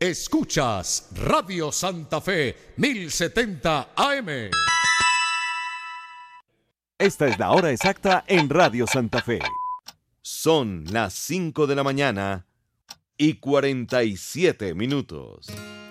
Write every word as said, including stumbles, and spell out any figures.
Escuchas Radio Santa Fe mil setenta A M. Esta es la hora exacta en Radio Santa Fe. Son las cinco de la mañana y cuarenta y siete minutos.